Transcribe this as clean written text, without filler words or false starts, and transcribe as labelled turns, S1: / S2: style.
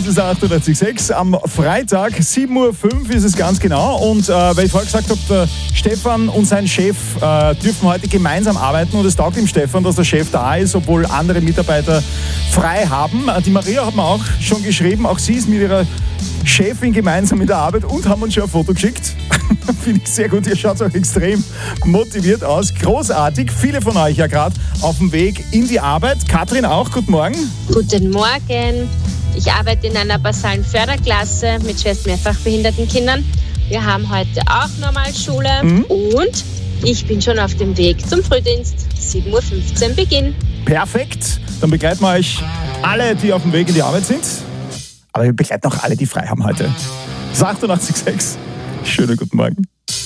S1: Das ist 88,6. Am Freitag, 7.05 Uhr ist es ganz genau. Und weil ich vorher gesagt habe, der Stefan und sein Chef dürfen heute gemeinsam arbeiten. Und es taugt dem Stefan, dass der Chef da ist, obwohl andere Mitarbeiter frei haben. Die Maria hat mir auch schon geschrieben, auch sie ist mit ihrer Chefin gemeinsam in der Arbeit und haben uns schon ein Foto geschickt. Finde ich sehr gut. Ihr schaut auch extrem motiviert aus. Großartig. Viele von euch ja gerade auf dem Weg in die Arbeit. Katrin auch. Guten Morgen.
S2: Guten Morgen. Ich arbeite in einer basalen Förderklasse mit schwerst mehrfach behinderten Kindern. Wir haben heute auch Normalschule und ich bin schon auf dem Weg zum Frühdienst. 7.15 Uhr Beginn.
S1: Perfekt. Dann begleiten wir euch alle, die auf dem Weg in die Arbeit sind. Aber wir begleiten auch alle, die frei haben heute. Das ist 88,6. Schönen guten Morgen.